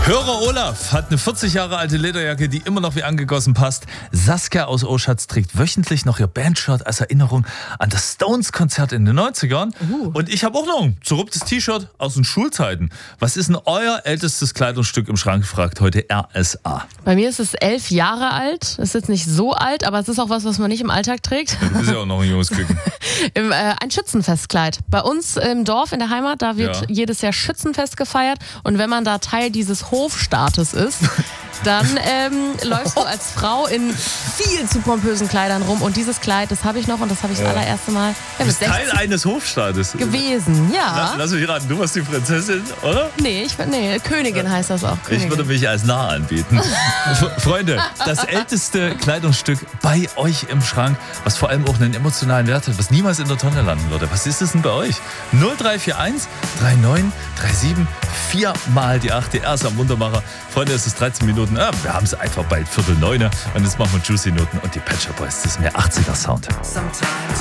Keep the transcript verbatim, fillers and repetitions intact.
Hörer Olaf hat eine vierzig Jahre alte Lederjacke, die immer noch wie angegossen passt. Saskia aus Oschatz trägt wöchentlich noch ihr Bandshirt als Erinnerung an das Stones-Konzert in den neunzigern. Uh. Und ich habe auch noch ein zerrupftes T-Shirt aus den Schulzeiten. Was ist denn euer ältestes Kleidungsstück im Schrank, fragt heute R S A. Bei mir ist es elf Jahre alt. Ist jetzt nicht so alt, aber es ist auch was, was man nicht im Alltag trägt. Ja, du bist ja auch noch ein junges Küken. Im, äh, ein Schützenfestkleid. Bei uns im Dorf, in der Heimat, da wird ja. jedes Jahr Schützenfest gefeiert. Und wenn man da Teil dieses Hofstaates ist, dann ähm, läufst du als Frau in viel zu pompösen Kleidern rum. Und dieses Kleid, das habe ich noch und das habe ich das ja. allererste Mal ja, du bist Teil eines Hofstaates gewesen, ja. Na, lass mich raten, du warst die Prinzessin, oder? Nee, ich, nee Königin heißt das auch. Königin. Ich würde mich als Narr anbieten. Freunde, das älteste Kleidungsstück bei euch im Schrank, was vor allem auch einen emotionalen Wert hat, was niemals in der Tonne landen würde. Was ist es denn bei euch? null drei vier eins drei neun drei sieben vier mal die acht. Der erste am Wundermacher. Freunde, es ist dreizehn Minuten. Ja, wir haben es einfach bald Viertel neune. Und jetzt machen wir Juicy Noten und die Pet Shop Boys. Das ist mehr achtziger Sound. Sometimes